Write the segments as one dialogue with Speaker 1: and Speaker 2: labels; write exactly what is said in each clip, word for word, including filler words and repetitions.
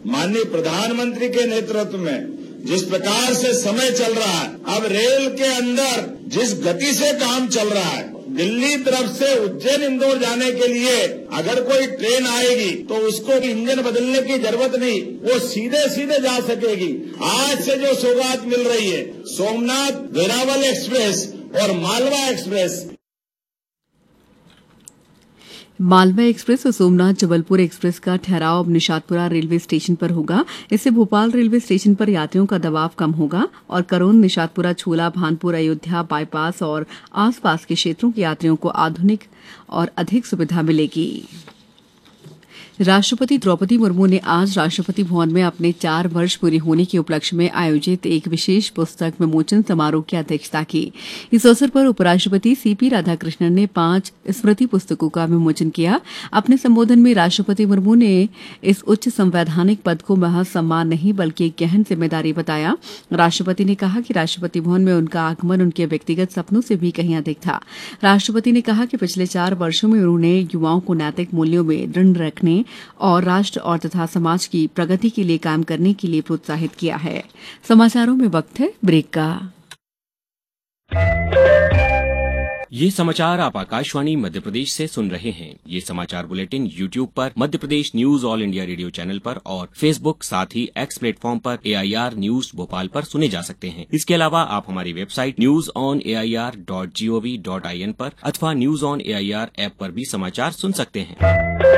Speaker 1: माननीय प्रधानमंत्री के नेतृत्व में जिस प्रकार से समय चल रहा है, अब रेल के अंदर जिस गति से काम चल रहा है, दिल्ली तरफ से उज्जैन इंदौर जाने के लिए अगर कोई ट्रेन आएगी तो उसको इंजन बदलने की जरूरत नहीं, वो सीधे सीधे जा सकेगी। आज से जो सौगात मिल रही है, सोमनाथ वेरावल एक्सप्रेस और मालवा एक्सप्रेस,
Speaker 2: मालवा एक्सप्रेस और सोमनाथ जबलपुर एक्सप्रेस का ठहराव अब निशातपुरा रेलवे स्टेशन पर होगा। इससे भोपाल रेलवे स्टेशन पर यात्रियों का दबाव कम होगा और करोंद, निशातपुरा, छोला, भानपुर, अयोध्या बाईपास और आसपास के क्षेत्रों के यात्रियों को आधुनिक और अधिक सुविधा मिलेगी। राष्ट्रपति द्रौपदी मुर्मू ने आज राष्ट्रपति भवन में अपने चार वर्ष पूरे होने के उपलक्ष्य में आयोजित एक विशेष पुस्तक विमोचन समारोह की अध्यक्षता की। इस अवसर पर उपराष्ट्रपति सीपी राधाकृष्णन ने पांच स्मृति पुस्तकों का विमोचन किया। अपने संबोधन में राष्ट्रपति मुर्मू ने इस उच्च संवैधानिक पद को महज सम्मान नहीं बल्कि एक गहन जिम्मेदारी बताया। राष्ट्रपति ने कहा कि राष्ट्रपति भवन में उनका आगमन उनके व्यक्तिगत सपनों से भी कहीं अधिक था। राष्ट्रपति ने कहा कि पिछले चार वर्षों में उन्होंने युवाओं को नैतिक मूल्यों में दृढ़ रखने और राष्ट्र और तथा समाज की प्रगति के लिए काम करने के लिए प्रोत्साहित किया है। समाचारों में वक्त है ब्रेक का।
Speaker 3: ये समाचार आप आकाशवाणी मध्य प्रदेश से सुन रहे हैं। ये समाचार बुलेटिन यूट्यूब पर Madhya Pradesh news all India radio channel पर और फेसबुक साथ ही एक्स प्लेटफॉर्म पर ए आई आर न्यूज भोपाल पर सुने जा सकते हैं। इसके अलावा आप हमारी website news on A I R dot G O V dot I N पर अथवा news on A I R app पर भी समाचार सुन सकते हैं।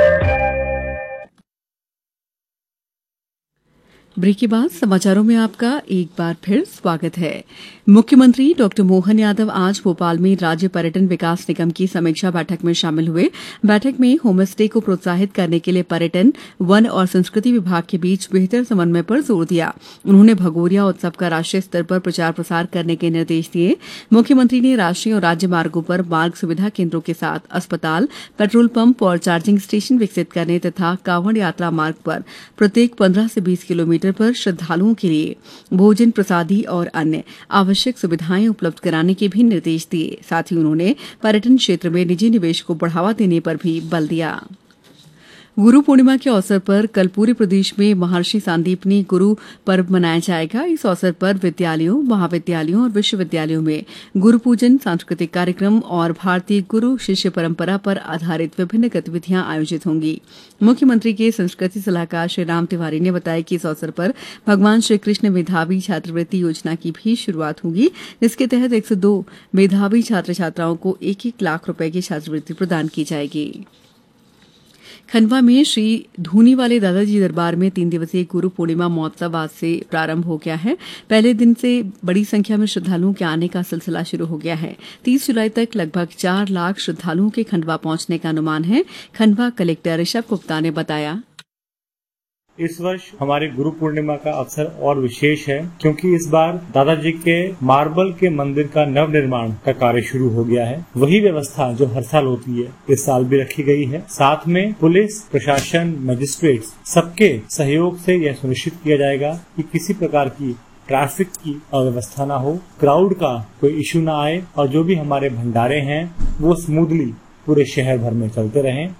Speaker 2: ब्रेक के बाद समाचारों में आपका एक बार फिर स्वागत है। मुख्यमंत्री डॉक्टर मोहन यादव आज भोपाल में राज्य पर्यटन विकास निगम की समीक्षा बैठक में शामिल हुए। बैठक में होम स्टे को प्रोत्साहित करने के लिए पर्यटन, वन और संस्कृति विभाग के बीच बेहतर समन्वय पर जोर दिया। उन्होंने भगोरिया उत्सव का राष्ट्रीय स्तर पर प्रचार प्रसार करने के निर्देश दिए। मुख्यमंत्री ने राष्ट्रीय और राज्य मार्गों पर मार्ग सुविधा केंद्रों के साथ अस्पताल, पेट्रोल पंप और चार्जिंग स्टेशन विकसित करने तथा कांवड़ यात्रा मार्ग पर प्रत्येक पंद्रह से बीस किलोमीटर पर श्रद्धालुओं के लिए भोजन, प्रसादी और अन्य आवश्यक सुविधाएं उपलब्ध कराने के भी निर्देश दिए। साथ ही उन्होंने पर्यटन क्षेत्र में निजी निवेश को बढ़ावा देने पर भी बल दिया। गुरु पूर्णिमा के अवसर पर कल पूरे प्रदेश में महर्षि सांदीपनी गुरु पर्व मनाया जाएगा। इस अवसर पर विद्यालयों, महाविद्यालयों और विश्वविद्यालयों में गुरु पूजन, सांस्कृतिक कार्यक्रम और भारतीय गुरु शिष्य परंपरा पर आधारित विभिन्न गतिविधियां आयोजित होंगी। मुख्यमंत्री के संस्कृति सलाहकार श्री राम तिवारी ने बताया कि इस अवसर पर भगवान श्री कृष्ण मेधावी छात्रवृत्ति योजना की भी शुरुआत होगी, जिसके तहत एक सौ दो मेधावी छात्र छात्राओं को एक एक लाख रुपए की छात्रवृत्ति प्रदान की जाएगी। खंडवा में श्री धूनी वाले दादाजी दरबार में तीन दिवसीय गुरु पूर्णिमा महोत्सव आज से प्रारंभ हो गया है। पहले दिन से बड़ी संख्या में श्रद्धालुओं के आने का सिलसिला शुरू हो गया है। तीस जुलाई तक लगभग चार लाख श्रद्धालुओं के खंडवा पहुंचने का अनुमान है। खंडवा कलेक्टर ऋषभ गुप्ता ने बताया,
Speaker 4: इस वर्ष हमारे गुरु पूर्णिमा का अवसर और विशेष है क्योंकि इस बार दादाजी के मार्बल के मंदिर का नव निर्माण का कार्य शुरू हो गया है। वही व्यवस्था जो हर साल होती है इस साल भी रखी गई है। साथ में पुलिस प्रशासन, मजिस्ट्रेट सबके सहयोग से यह सुनिश्चित किया जाएगा कि किसी प्रकार की ट्रैफिक की अव्यवस्था न हो, क्राउड का कोई इश्यू न आए और जो भी हमारे भंडारे हैं वो स्मूथली पूरे शहर भर में चलते रहें।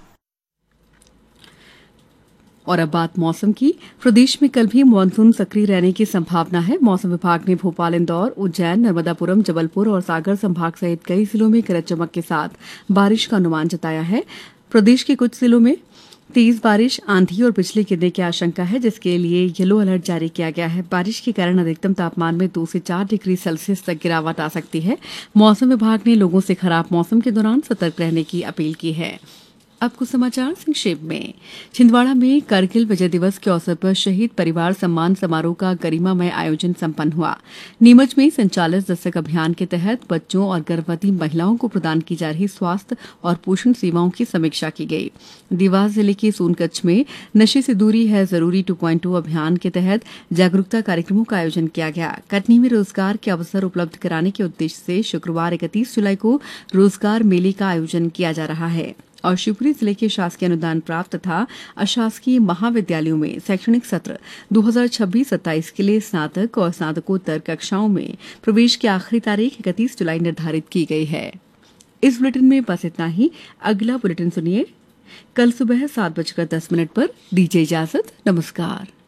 Speaker 2: और अब बात मौसम की। प्रदेश में कल भी मानसून सक्रिय रहने की संभावना है। मौसम विभाग ने भोपाल, इंदौर, उज्जैन, नर्मदापुरम, जबलपुर और सागर संभाग सहित कई जिलों में गरज चमक के साथ बारिश का अनुमान जताया है। प्रदेश के कुछ जिलों में तेज बारिश, आंधी और बिजली गिरने की आशंका है, जिसके लिए येलो अलर्ट जारी किया गया है। बारिश के कारण अधिकतम तापमान में दो से चार डिग्री सेल्सियस तक गिरावट आ सकती है। मौसम विभाग ने लोगों से खराब मौसम के दौरान सतर्क रहने की अपील की है। अब कुछ समाचार संक्षेप में। छिंदवाड़ा में कारगिल विजय दिवस के अवसर पर शहीद परिवार सम्मान समारोह का गरिमामय आयोजन संपन्न हुआ। नीमच में संचालित दस्तक अभियान के तहत बच्चों और गर्भवती महिलाओं को प्रदान की जा रही स्वास्थ्य और पोषण सेवाओं की समीक्षा की गई। देवास जिले के सोनकच्छ में नशे से दूरी है जरूरी टू पॉइंट टू अभियान के तहत जागरूकता कार्यक्रमों का आयोजन किया गया। कटनी में रोजगार के अवसर उपलब्ध कराने के उद्देश्य से शुक्रवार इकतीस जुलाई को रोजगार मेले का आयोजन किया जा रहा है। और शिवपुरी जिले के शासकीय अनुदान प्राप्त तथा अशासकीय महाविद्यालयों में शैक्षणिक सत्र दो हज़ार छब्बीस सत्ताईस के लिए स्नातक और स्नातकोत्तर कक्षाओं में प्रवेश की आखिरी तारीख इकतीस जुलाई निर्धारित की गई है। इस बुलेटिन में बस इतना ही। अगला बुलेटिन सुनिए कल सुबह सात बजकर दस मिनट पर। दीजिए इजाजत। नमस्कार।